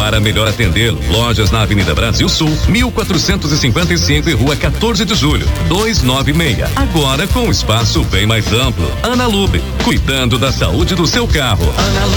para melhor atendê-lo. Lojas na Avenida Brasil Sul, 1455 e Rua 14 de Julho, 296. Agora com um espaço bem mais amplo. Ana Lube, cuidando da saúde do seu carro. Ana Lube.